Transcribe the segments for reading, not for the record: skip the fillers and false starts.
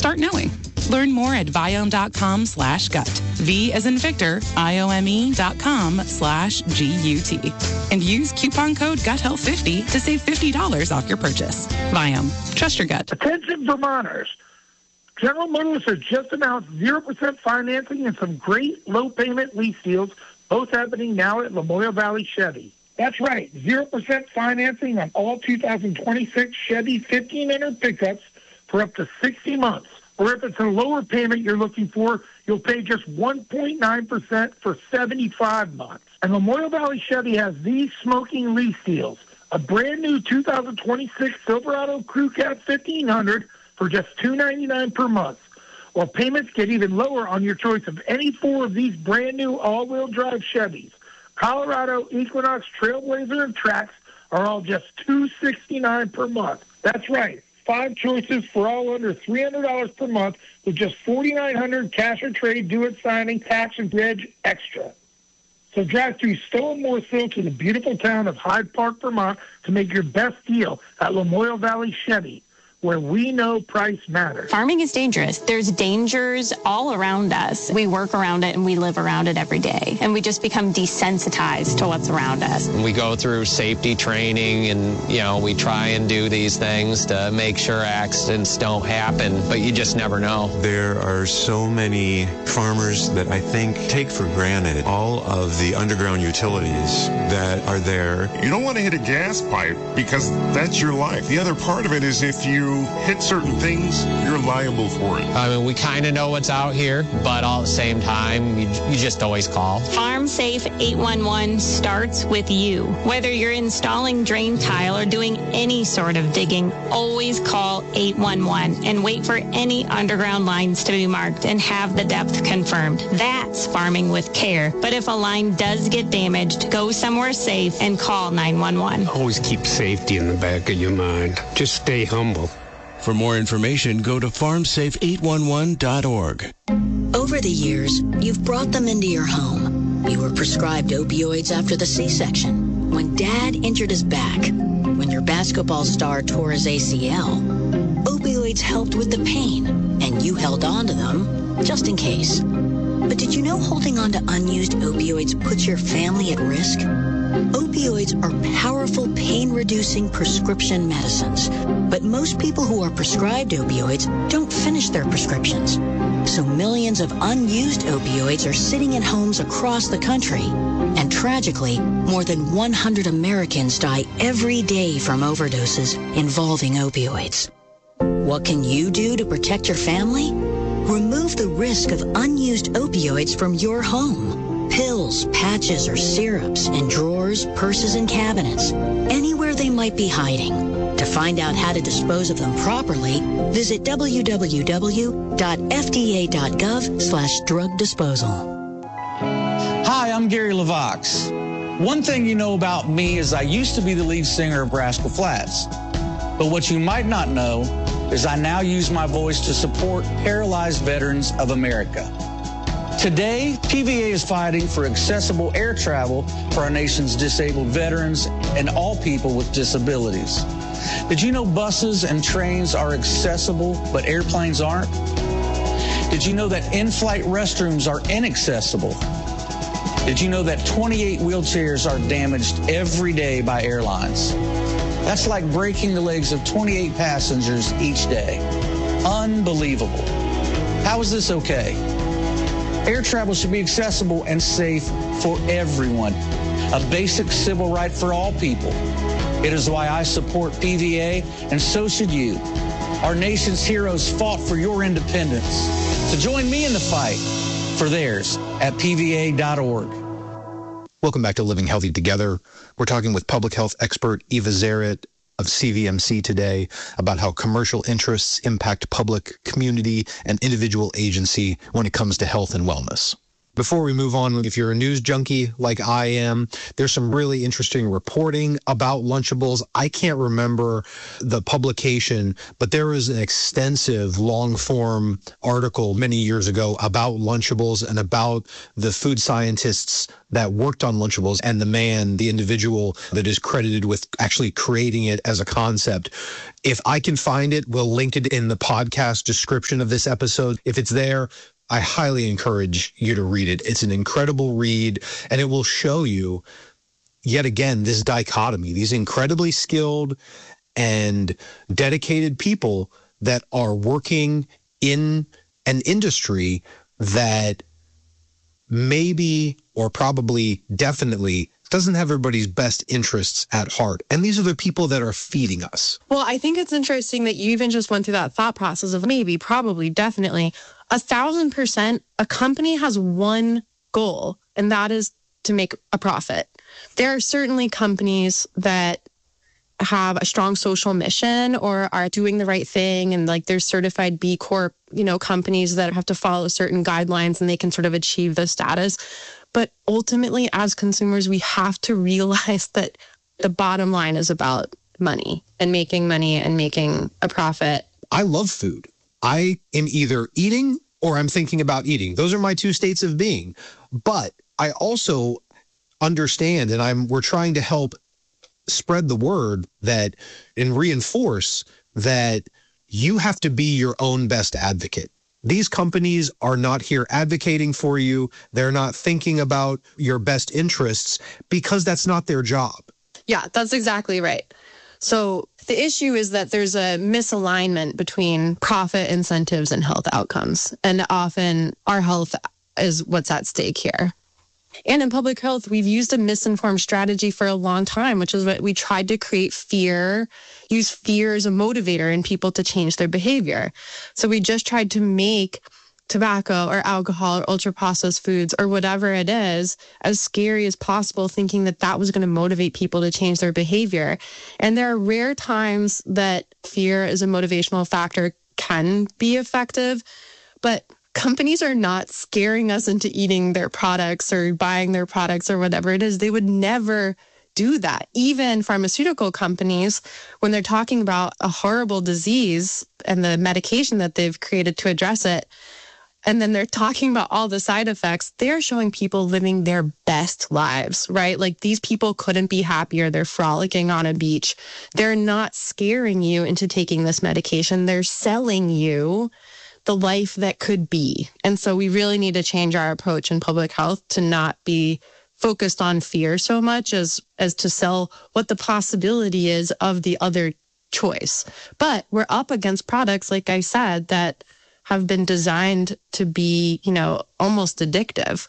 start knowing. Learn more at Viome.com/gut. V as in Victor, IOME.com/GUT. And use coupon code GUTHEALTH50 to save $50 off your purchase. Viome. Trust your gut. Attention Vermonters. General Motors has just announced 0% financing and some great low-payment lease deals, both happening now at Lamoille Valley Chevy. That's right, 0% financing on all 2026 Chevy 1500 pickups for up to 60 months. Or if it's a lower payment you're looking for, you'll pay just 1.9% for 75 months. And Lamoille Valley Chevy has these smoking lease deals. A brand new 2026 Silverado Crew Cab 1500 for just $299 per month. While payments get even lower on your choice of any four of these brand new all-wheel drive Chevys. Colorado, Equinox, Trailblazer, and Trax are all just $269 per month. That's right. 5 choices for all under $300 per month with just $4,900 cash or trade, do-it signing, tax, and reg extra. So drive through Stowe and Morrisville to the beautiful town of Hyde Park, Vermont to make your best deal at Lamoille Valley Chevy, where we know price matters. Farming is dangerous. There's dangers all around us. We work around it and we live around it every day. And we just become desensitized to what's around us. We go through safety training and, we try and do these things to make sure accidents don't happen, but you just never know. There are so many farmers that I think take for granted all of the underground utilities that are there. You don't want to hit a gas pipe because that's your life. The other part of it is if you hit certain things, you're liable for it. I mean, we kind of know what's out here, but all at the same time, you just always call. Farm Safe 811 starts with you. Whether you're installing drain tile or doing any sort of digging, always call 811 and wait for any underground lines to be marked and have the depth confirmed. That's farming with care. But if a line does get damaged, go somewhere safe and call 911. Always keep safety in the back of your mind. Just stay humble. For more information, go to farmsafe811.org. Over the years, you've brought them into your home. You were prescribed opioids after the C-section, when Dad injured his back, when your basketball star tore his ACL. Opioids helped with the pain, and you held on to them just in case. But did you know holding on to unused opioids puts your family at risk? Opioids are powerful pain-reducing prescription medicines, but most people who are prescribed opioids don't finish their prescriptions. So millions of unused opioids are sitting in homes across the country. And tragically, more than 100 Americans die every day from overdoses involving opioids. What can you do to protect your family? Remove the risk of unused opioids from your home. Pills, patches, or syrups in drawers, purses, and cabinets, anywhere they might be hiding. To find out how to dispose of them properly, visit www.fda.gov/drug disposal. Hi, I'm Gary LaVox. One thing you know about me is I used to be the lead singer of Rascal Flatts. But what you might not know is I now use my voice to support paralyzed veterans of America. Today, PVA is fighting for accessible air travel for our nation's disabled veterans and all people with disabilities. Did you know buses and trains are accessible, but airplanes aren't? Did you know that in-flight restrooms are inaccessible? Did you know that 28 wheelchairs are damaged every day by airlines? That's like breaking the legs of 28 passengers each day. Unbelievable. How is this okay? Air travel should be accessible and safe for everyone, a basic civil right for all people. It is why I support PVA, and so should you. Our nation's heroes fought for your independence. So join me in the fight for theirs at PVA.org. Welcome back to Living Healthy Together. We're talking with public health expert Eva Zaret of CVMC today about how commercial interests impact public, community, and individual agency when it comes to health and wellness. Before we move on, if you're a news junkie like I am, there's some really interesting reporting about Lunchables. I can't remember the publication, but there was an extensive long-form article many years ago about Lunchables and about the food scientists that worked on Lunchables and the individual that is credited with actually creating it as a concept. If I can find it, we'll link it in the podcast description of this episode. If it's there, I highly encourage you to read it. It's an incredible read, and it will show you, yet again, this dichotomy, these incredibly skilled and dedicated people that are working in an industry that maybe or probably definitely doesn't have everybody's best interests at heart. And these are the people that are feeding us. Well, I think it's interesting that you even just went through that thought process of maybe, probably, definitely. 1,000%, a company has one goal, and that is to make a profit. There are certainly companies that have a strong social mission or are doing the right thing, and like there's certified B Corp, companies that have to follow certain guidelines and they can sort of achieve the status. But ultimately, as consumers, we have to realize that the bottom line is about money and making a profit. I love food. I am either eating or I'm thinking about eating. Those are my two states of being. But I also understand, and we're trying to help spread the word that and reinforce that you have to be your own best advocate. These companies are not here advocating for you. They're not thinking about your best interests because that's not their job. Yeah, that's exactly right. So the issue is that there's a misalignment between profit incentives and health outcomes. And often our health is what's at stake here. And in public health, we've used a misinformed strategy for a long time, which is what we tried to create fear, use fear as a motivator in people to change their behavior. So we just tried to make tobacco or alcohol or ultra-processed foods or whatever it is as scary as possible, thinking that that was going to motivate people to change their behavior. And there are rare times that fear as a motivational factor can be effective, but companies are not scaring us into eating their products or buying their products or whatever it is. They would never do that. Even pharmaceutical companies, when they're talking about a horrible disease and the medication that they've created to address it, and then they're talking about all the side effects, they're showing people living their best lives, right? Like these people couldn't be happier. They're frolicking on a beach. They're not scaring you into taking this medication. They're selling you the life that could be. And so we really need to change our approach in public health to not be focused on fear so much as to sell what the possibility is of the other choice. But we're up against products, like I said, that have been designed to be, almost addictive.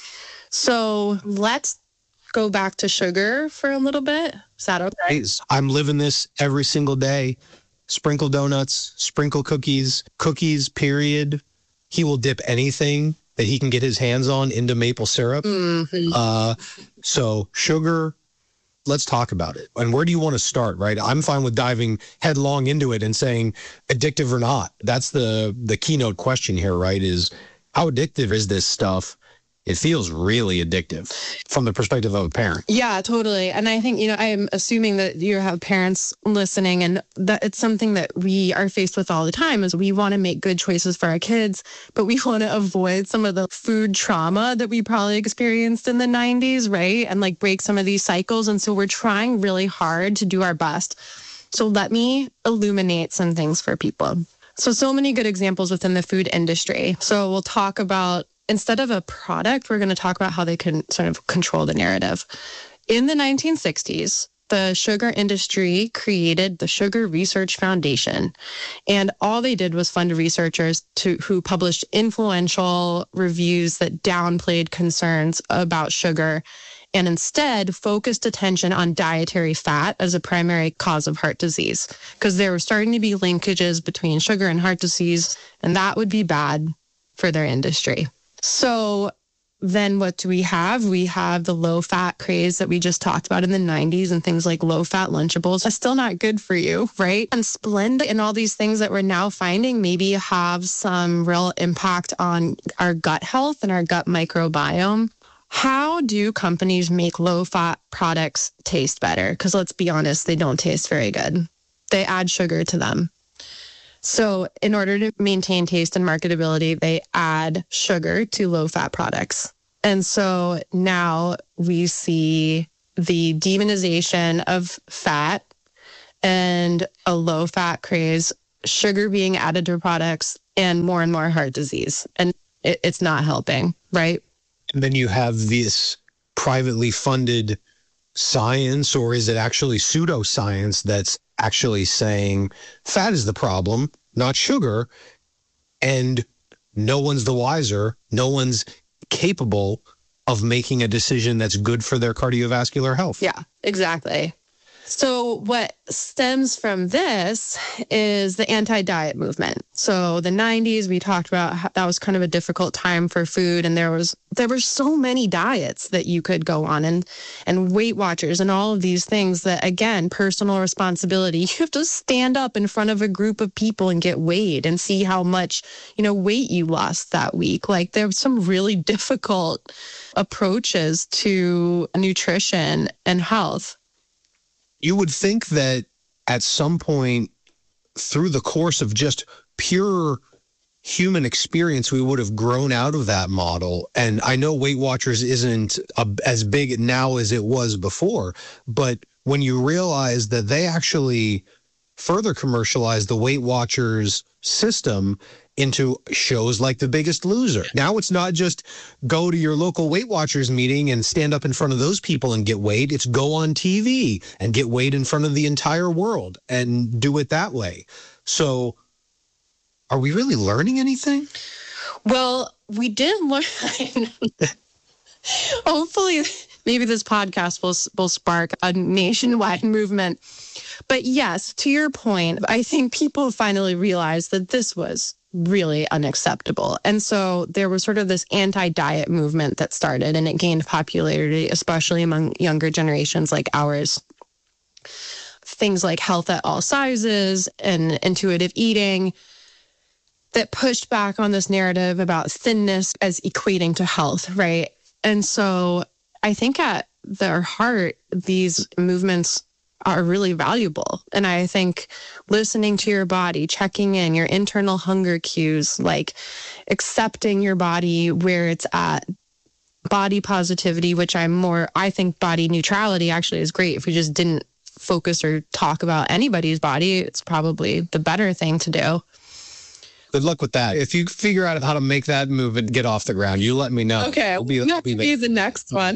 So let's go back to sugar for a little bit. Is that okay? I'm living this every single day. Sprinkle donuts, sprinkle cookies, period. He will dip anything that he can get his hands on into maple syrup. Mm-hmm. So sugar, let's talk about it. And where do you want to start, right? I'm fine with diving headlong into it and saying addictive or not. That's the keynote question here, right? Is how addictive is this stuff? It feels really addictive from the perspective of a parent. Yeah, totally. And I think, I'm assuming that you have parents listening and that it's something that we are faced with all the time is we want to make good choices for our kids, but we want to avoid some of the food trauma that we probably experienced in the 90s, right? And break some of these cycles. And so we're trying really hard to do our best. So let me illuminate some things for people. So many good examples within the food industry. So we'll talk about, instead of a product, we're going to talk about how they can sort of control the narrative. In the 1960s, the sugar industry created the Sugar Research Foundation. And all they did was fund researchers who published influential reviews that downplayed concerns about sugar and instead focused attention on dietary fat as a primary cause of heart disease, because there were starting to be linkages between sugar and heart disease, and that would be bad for their industry. So then what do we have? We have the low-fat craze that we just talked about in the 90s and things like low-fat Lunchables. That's still not good for you, right? And Splenda and all these things that we're now finding maybe have some real impact on our gut health and our gut microbiome. How do companies make low-fat products taste better? Because let's be honest, they don't taste very good. They add sugar to them. So in order to maintain taste and marketability, they add sugar to low-fat products. And so now we see the demonization of fat and a low-fat craze, sugar being added to products, and more heart disease. And it's not helping, right? And then you have this privately funded science, or is it actually pseudoscience that's actually saying fat is the problem, not sugar, and no one's the wiser, no one's capable of making a decision that's good for their cardiovascular health. Yeah, exactly. So what stems from this is the anti-diet movement. So the 90s, we talked about how that was kind of a difficult time for food, and there were so many diets that you could go on, and Weight Watchers and all of these things that, again, personal responsibility. You have to stand up in front of a group of people and get weighed and see how much, weight you lost that week. Like, there's some really difficult approaches to nutrition and health. You would think that at some point through the course of just pure human experience, we would have grown out of that model. And I know Weight Watchers isn't as big now as it was before, but when you realize that they actually further commercialized the Weight Watchers system into shows like The Biggest Loser. Now it's not just go to your local Weight Watchers meeting and stand up in front of those people and get weighed. It's go on TV and get weighed in front of the entire world and do it that way. So are we really learning anything? Well, we did learn. Hopefully, maybe this podcast will spark a nationwide movement. But yes, to your point, I think people finally realized that this was really unacceptable. And so there was sort of this anti-diet movement that started, and it gained popularity, especially among younger generations like ours. Things like health at all sizes and intuitive eating that pushed back on this narrative about thinness as equating to health, right? And so I think at their heart, these movements are really valuable. And I think listening to your body, checking in, your internal hunger cues, like accepting your body where it's at, body positivity, which I think body neutrality actually is great. If we just didn't focus or talk about anybody's body, it's probably the better thing to do. Good luck with that. If you figure out how to make that move and get off the ground, you let me know. Okay, we'll be the next one.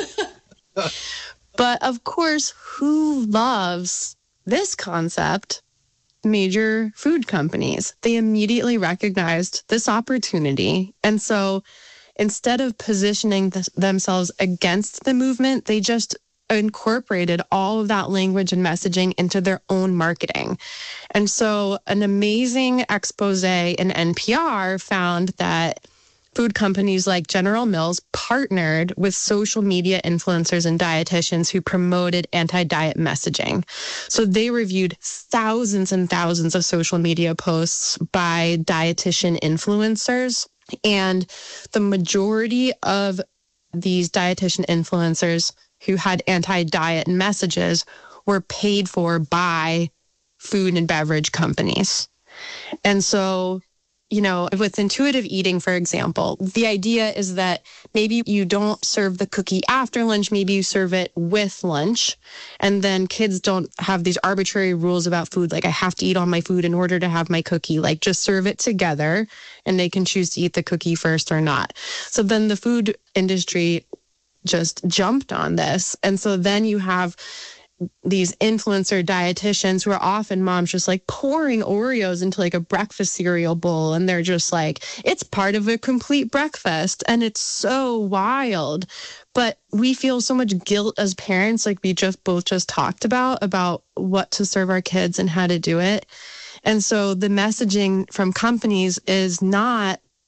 But of course, who loves this concept? Major food companies. They immediately recognized this opportunity. And so instead of positioning themselves against the movement, they just incorporated all of that language and messaging into their own marketing. And so an amazing expose in NPR found that food companies like General Mills partnered with social media influencers and dietitians who promoted anti-diet messaging. So they reviewed thousands and thousands of social media posts by dietitian influencers. And the majority of these dietitian influencers who had anti-diet messages were paid for by food and beverage companies. And so, with intuitive eating, for example, the idea is that maybe you don't serve the cookie after lunch, maybe you serve it with lunch. And then kids don't have these arbitrary rules about food, like I have to eat all my food in order to have my cookie, like just serve it together and they can choose to eat the cookie first or not. So then the food industry just jumped on this. And so then you have these influencer dietitians who are often moms just like pouring Oreos into like a breakfast cereal bowl. And they're just like, it's part of a complete breakfast. And it's so wild. But we feel so much guilt as parents, like we both talked about what to serve our kids and how to do it. And so the messaging from companies is not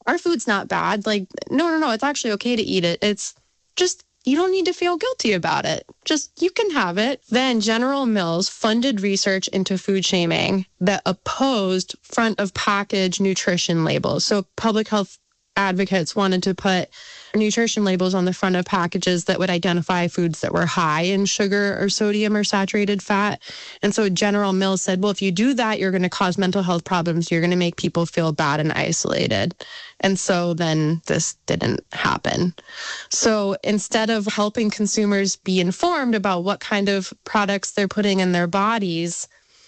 our food's not bad. Like, no, it's actually okay to eat it. It's just, you don't need to feel guilty about it. Just, you can have it. Then General Mills funded research into food shaming that opposed front of package nutrition labels. So public health advocates wanted to put nutrition labels on the front of packages that would identify foods that were high in sugar or sodium or saturated fat. And so General Mills said, well, if you do that, you're going to cause mental health problems. You're going to make people feel bad and isolated. And so then this didn't happen. So instead of helping consumers be informed about what kind of products they're putting in their bodies,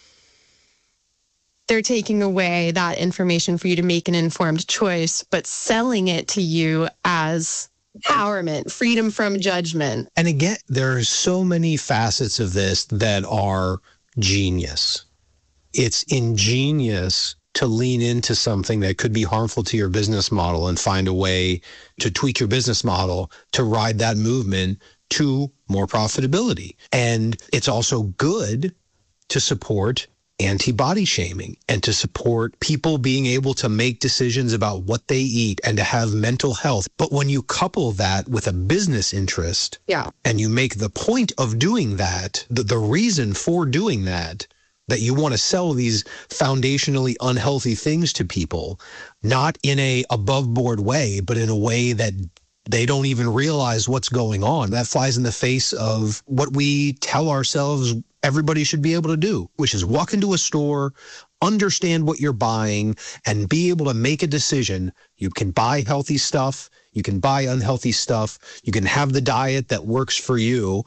they're taking away that information for you to make an informed choice, but selling it to you as empowerment, freedom from judgment. And again, there's so many facets of this that are genius. It's ingenious to lean into something that could be harmful to your business model and find a way to tweak your business model to ride that movement to more profitability. And it's also good to support anti-body shaming and to support people being able to make decisions about what they eat and to have mental health. But when you couple that with a business interest, and you make the point of doing that, the reason for doing that you want to sell these foundationally unhealthy things to people, not in a above board way, but in a way that they don't even realize what's going on. That flies in the face of what we tell ourselves everybody should be able to do, which is walk into a store, understand what you're buying, and be able to make a decision. You can buy healthy stuff. You can buy unhealthy stuff. You can have the diet that works for you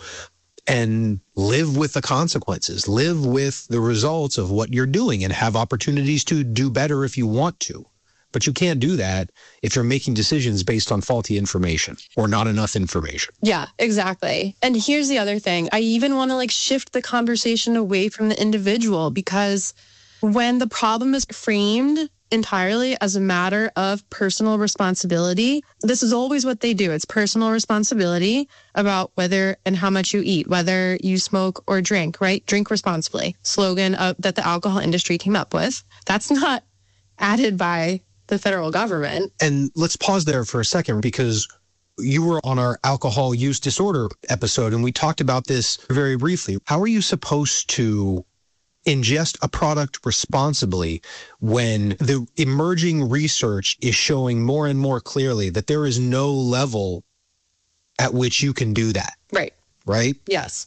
and live with the consequences, live with the results of what you're doing and have opportunities to do better if you want to. But you can't do that if you're making decisions based on faulty information or not enough information. Yeah, exactly. And here's the other thing. I even want to shift the conversation away from the individual, because when the problem is framed entirely as a matter of personal responsibility, this is always what they do. It's personal responsibility about whether and how much you eat, whether you smoke or drink, right? Drink responsibly. Slogan that the alcohol industry came up with. That's not added by the federal government. And let's pause there for a second, because you were on our alcohol use disorder episode and we talked about this very briefly. How are you supposed to ingest a product responsibly when the emerging research is showing more and more clearly that there is no level at which you can do that? Right. Right? Yes.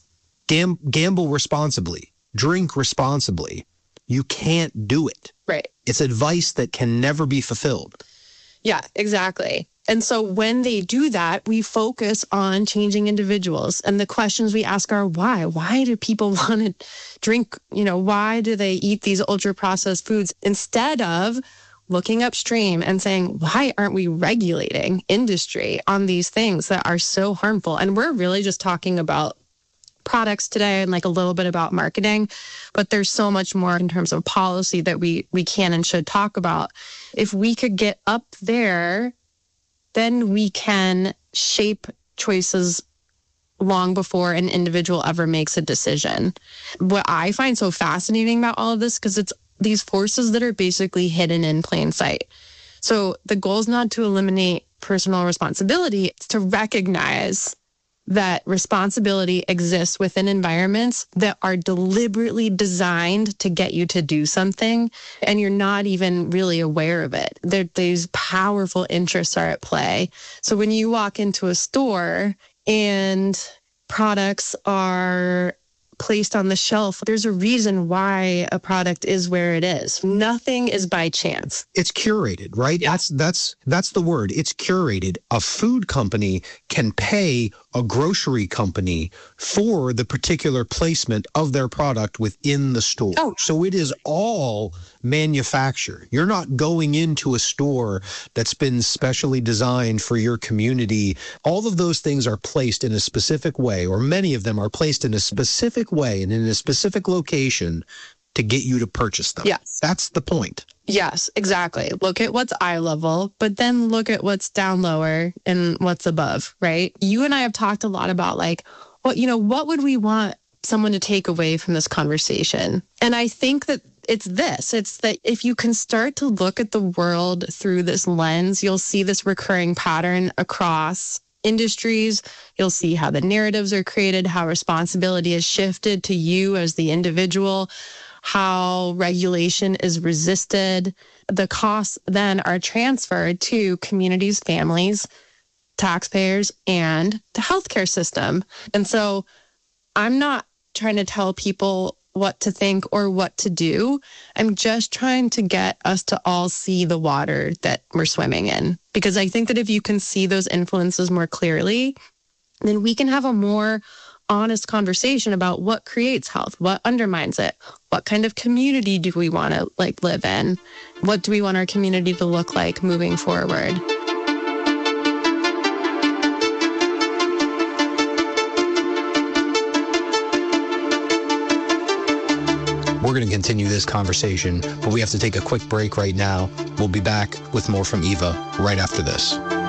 Gamble responsibly. Drink responsibly. You can't do it. Right. It's advice that can never be fulfilled. Yeah, exactly. And so when they do that, we focus on changing individuals. And the questions we ask are why? Why do people want to drink? Why do they eat these ultra processed foods, instead of looking upstream and saying, why aren't we regulating industry on these things that are so harmful? And we're really just talking about products today and a little bit about marketing, but there's so much more in terms of policy that we can and should talk about. If we could get up there, then we can shape choices long before an individual ever makes a decision. What I find so fascinating about all of this, because it's these forces that are basically hidden in plain sight. So the goal is not to eliminate personal responsibility, it's to recognize that responsibility exists within environments that are deliberately designed to get you to do something, and you're not even really aware of it. These powerful interests are at play. So when you walk into a store and products are placed on the shelf, there's a reason why a product is where it is. Nothing is by chance. It's curated, right? Yeah. That's the word. It's curated. A food company can pay a grocery company for the particular placement of their product within the store. Oh. So it is all manufactured. You're not going into a store that's been specially designed for your community. All of those things are placed in a specific way, or many of them are placed in a specific way and in a specific location to get you to purchase them. Yes. That's the point. Yes, exactly. Look at what's eye level, but then look at what's down lower and what's above, right? You and I have talked a lot about what would we want someone to take away from this conversation? And I think that it's that if you can start to look at the world through this lens, you'll see this recurring pattern across industries. You'll see how the narratives are created, how responsibility is shifted to you as the individual, how regulation is resisted. The costs then are transferred to communities, families, taxpayers, and the healthcare system. And so I'm not trying to tell people what to think or what to do. I'm just trying to get us to all see the water that we're swimming in. Because I think that if you can see those influences more clearly, then we can have a more honest conversation about what creates health, what undermines it, what kind of community do we want to live in, what do we want our community to look like moving forward. We're going to continue this conversation, but we have to take a quick break right now. We'll be back with more from Eva right after this.